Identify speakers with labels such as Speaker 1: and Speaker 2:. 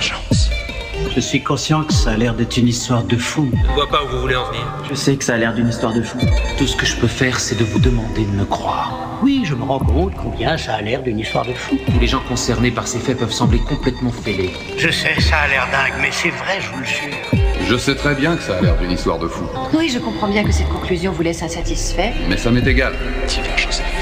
Speaker 1: Convergence.
Speaker 2: Je suis conscient que ça a l'air d'être une histoire de fou.
Speaker 3: Je ne vois pas où vous voulez en venir.
Speaker 2: Je sais que ça a l'air d'une histoire de fou. Tout ce que je peux faire, c'est de vous demander de me croire. Oui, je me rends compte combien ça a l'air d'une histoire de fou.
Speaker 4: Tous les gens concernés par ces faits peuvent sembler complètement fêlés.
Speaker 2: Je sais, ça a l'air dingue, mais c'est vrai, je vous le jure.
Speaker 1: Je sais très bien que ça a l'air d'une histoire de fou.
Speaker 5: Oui, je comprends bien que cette conclusion vous laisse insatisfait.
Speaker 1: Mais ça m'est égal.
Speaker 6: Divers Joseph.